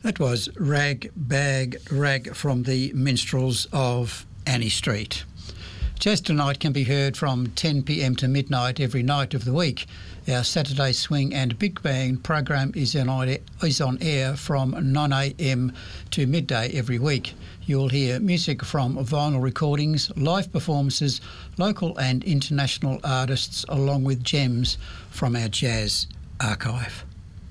That was Rag Bag Rag from the Minstrels of Annie Street. Jazz Tonight can be heard from 10 p.m. to midnight every night of the week. Our Saturday Swing and Big Band program is on air from 9 a.m. to midday every week. You'll hear music from vinyl recordings, live performances, local and international artists, along with gems from our jazz archive.